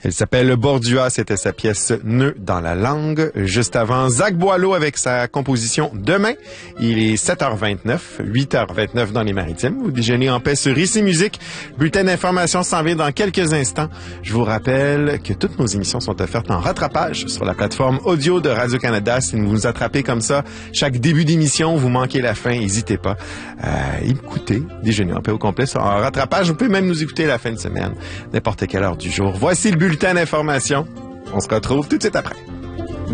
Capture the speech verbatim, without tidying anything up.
Elle s'appelle Bordua, c'était sa pièce Nœud dans la langue. Juste avant, Zach Boileau avec sa composition Demain. Il est sept heures vingt-neuf, huit heures vingt-neuf dans les Maritimes. Vous déjeunez en paix sur Ici Musique. Bulletin d'information s'en vient dans quelques instants. Je vous rappelle que toutes nos émissions sont offertes en rattrapage sur la plateforme audio de Radio-Canada. Si vous nous attrapez comme ça, chaque début d'émission, vous manquez la fin, n'hésitez pas à écouter Déjeuner en paix au complet en rattrapage. Vous pouvez même nous écouter la fin de semaine, n'importe quelle heure du jour. Voici le bulletin d'information. On se retrouve tout de suite après.